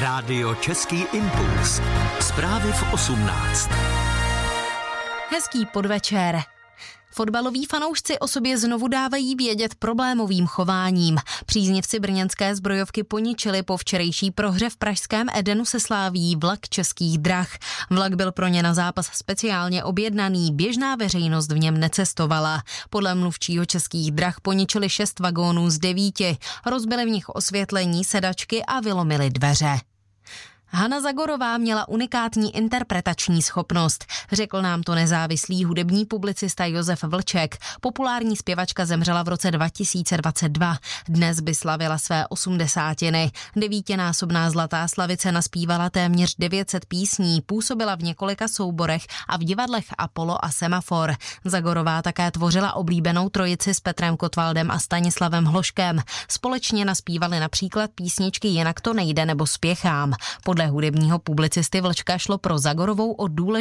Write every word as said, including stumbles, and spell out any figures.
Rádio Český impuls. Zprávy v osmnáct. Hezký podvečer. Fotbaloví fanoušci o sobě znovu dávají vědět problémovým chováním. Příznivci brněnské zbrojovky poničili po včerejší prohře v pražském Edenu se Slavií vlak Českých drah. Vlak byl pro ně na zápas speciálně objednaný, běžná veřejnost v něm necestovala. Podle mluvčího Českých drah poničili šest vagónů z devíti, rozbili v nich osvětlení, sedačky a vylomili dveře. Hana Zagorová měla unikátní interpretační schopnost, řekl nám to nezávislý hudební publicista Josef Vlček. Populární zpěvačka zemřela v roce dva tisíce dvacet dva. Dnes by slavila své osmdesátiny. Devítinásobná zlatá slavice naspívala téměř devět set písní, působila v několika souborech a v divadlech Apollo a Semafor. Zagorová také tvořila oblíbenou trojici s Petrem Kotwaldem a Stanislavem Hloškem. Společně naspívali například písničky Jinak to nejde nebo Spěchám. Podle hudebního publicisty Vlčka šlo pro Zagorovou o důležitost